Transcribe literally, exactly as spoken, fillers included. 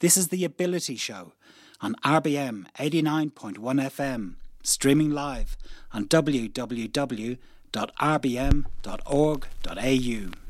This is The Ability Show on R B M eighty-nine point one F M, streaming live on w w w dot r b m dot org dot a u.